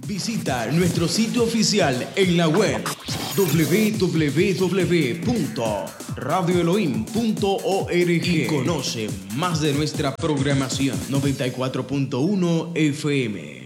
Visita nuestro sitio oficial en la web www.radioelohim.org y conoce más de nuestra programación. 94.1 FM.